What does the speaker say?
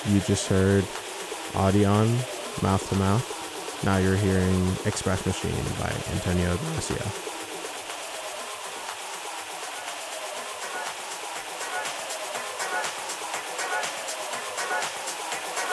You just heard Audion, Mouth to Mouth. Now you're hearing Express Machine by Antonio Garcia.